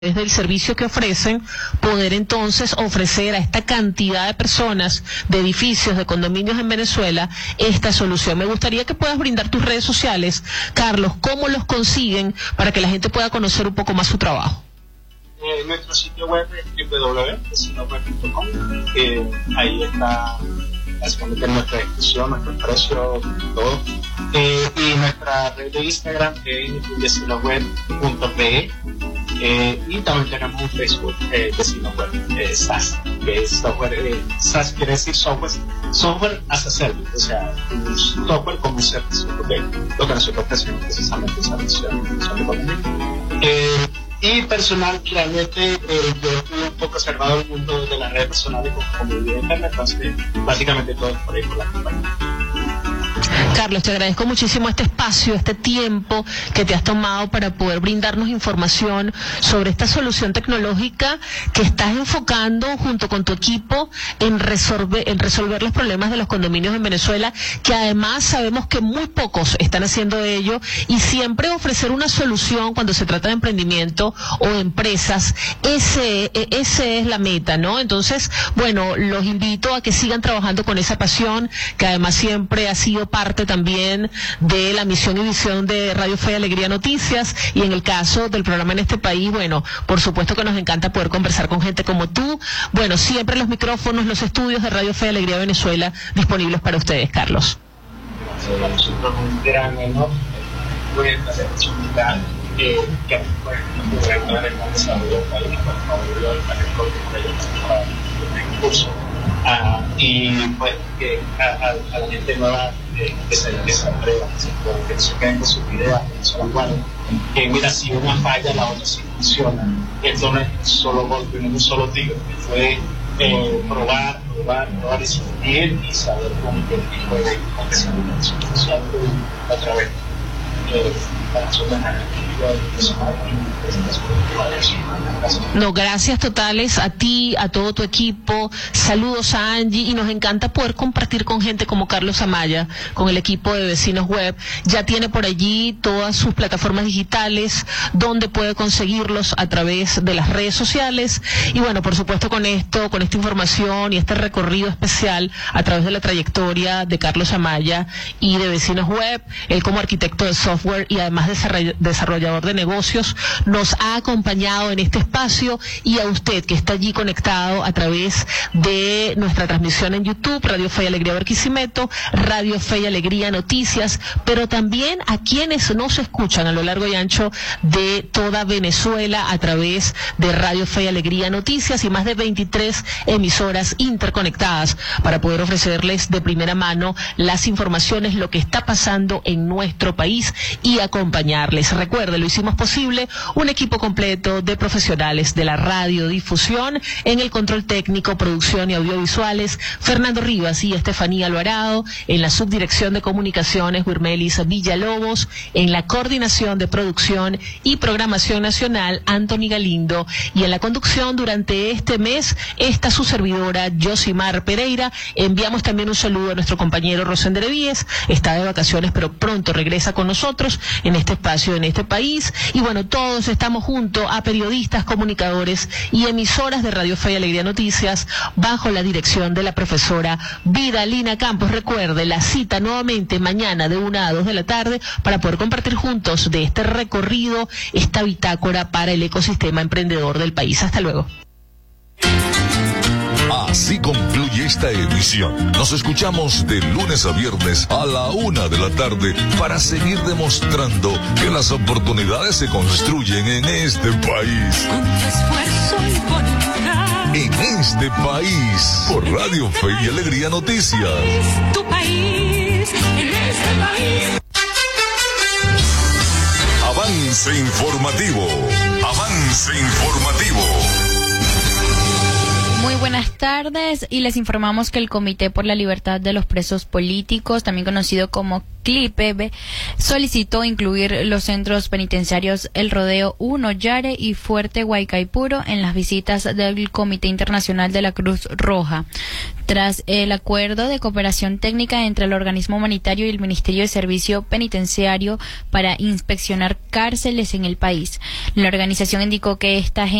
desde el servicio que ofrecen, poder entonces ofrecer a esta cantidad de personas, de edificios, de condominios en Venezuela, esta solución. Me gustaría que puedas brindar tus redes sociales, Carlos, cómo los consiguen para que la gente pueda conocer un poco más su trabajo. Nuestro sitio web es www.vecinoweb.com, ahí está básicamente nuestra descripción, nuestro precio, todo. Y nuestra red de Instagram es vecinoweb.pe. Y también tenemos un Facebook, Vecinos Web, SaaS, que es software, SaaS quiere decir software as a service, o sea, un software como un servicio, porque lo que nosotros ofrecemos precisamente es servicio de economía. Y personal, realmente yo estuve un poco cerrado el mundo de las redes personales como mi vida interna, entonces básicamente todo es por ahí por la compañía. Carlos, te agradezco muchísimo este espacio, este tiempo que te has tomado para poder brindarnos información sobre esta solución tecnológica que estás enfocando junto con tu equipo en resolver los problemas de los condominios en Venezuela, que además sabemos que muy pocos están haciendo ello, y siempre ofrecer una solución cuando se trata de emprendimiento o empresas, ese es la meta, ¿no? Entonces, bueno, los invito a que sigan trabajando con esa pasión, que además siempre ha sido parte también de la misión y visión de Radio Fe y Alegría Noticias, y en el caso del programa En Este País, bueno, por supuesto que nos encanta poder conversar con gente como tú. Bueno, siempre los micrófonos, los estudios de Radio Fe y Alegría Venezuela disponibles para ustedes, Carlos. Para nosotros un gran honor, hacer oportunidad que nos puede ayudar en el desarrollo del país, por favor, para el curso. Y pues que a la gente nueva que se atreva, que no se queden con sus ideas, que son iguales, que mira, si una falla la otra sí funciona. Esto no es un solo golpe, no es un solo tiro, fue probar, discutir y saber cómo que tipo de competición otra vez. No, gracias totales a ti, a todo tu equipo, saludos a Angie, y nos encanta poder compartir con gente como Carlos Amaya, con el equipo de Vecinos Web. Ya tiene por allí todas sus plataformas digitales, donde puede conseguirlos a través de las redes sociales, y bueno, por supuesto con esta información y este recorrido especial a través de la trayectoria de Carlos Amaya y de Vecinos Web, él como arquitecto de software y además desarrollador de negocios, nos ha acompañado en este espacio, y a usted que está allí conectado a través de nuestra transmisión en YouTube, Radio Fe y Alegría Barquisimeto, Radio Fe y Alegría Noticias, pero también a quienes nos escuchan a lo largo y ancho de toda Venezuela a través de Radio Fe y Alegría Noticias y más de 23 emisoras interconectadas para poder ofrecerles de primera mano las informaciones, lo que está pasando en nuestro país y acompañarles. Recuerde, lo hicimos posible un equipo completo de profesionales de la radiodifusión, en el control técnico, producción y audiovisuales, Fernando Rivas y Estefanía Alvarado, en la subdirección de comunicaciones, Wirmelis Villalobos, en la coordinación de producción y programación nacional, Anthony Galindo, y en la conducción durante este mes, esta su servidora, Yosimar Pereira. Enviamos también un saludo a nuestro compañero Rosender Víez, está de vacaciones pero pronto regresa con nosotros en este espacio, en este país, y bueno, todos estamos junto a periodistas, comunicadores y emisoras de Radio Fe y Alegría Noticias bajo la dirección de la profesora Vidalina Campos. Recuerde, la cita nuevamente mañana de 1 a 2 de la tarde para poder compartir juntos de este recorrido, esta bitácora para el ecosistema emprendedor del país. Hasta luego. Así concluye esta emisión. Nos escuchamos de lunes a viernes a la 1 de la tarde para seguir demostrando que las oportunidades se construyen en este país. Con tu esfuerzo y voluntad. En este país, por Radio Fe y Alegría Noticias. Es tu país, en este país. Avance informativo. Avance informativo. Muy buenas tardes, y les informamos que el Comité por la Libertad de los Presos Políticos, también conocido como CLIPE, solicitó incluir los centros penitenciarios El Rodeo 1, Yare y Fuerte Guaycaipuro en las visitas del Comité Internacional de la Cruz Roja. tras el acuerdo de cooperación técnica entre el organismo humanitario y el Ministerio de Servicio Penitenciario para inspeccionar cárceles en el país. La organización indicó que esta